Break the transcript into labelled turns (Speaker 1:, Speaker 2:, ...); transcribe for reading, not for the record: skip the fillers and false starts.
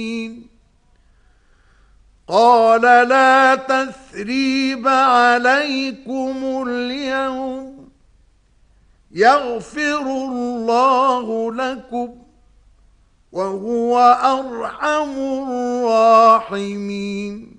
Speaker 1: قال لا تثريب عليكم اليوم يغفر الله لكم وهو أرحم الراحمين.